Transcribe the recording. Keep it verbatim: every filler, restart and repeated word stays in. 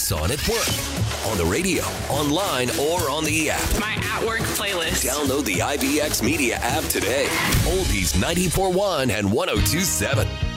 It's on at work, on the radio, online, or on the app. My at work playlist. Download the I B X Media app today. Oldies ninety-four point one and one oh two point seven.